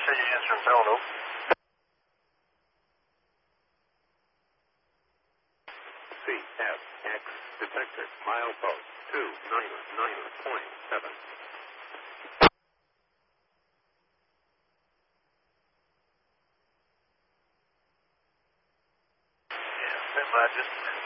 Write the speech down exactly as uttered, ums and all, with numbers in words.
C instrumental. C F X detected milepost two nine nine point seven. Yeah, stand by just a minute.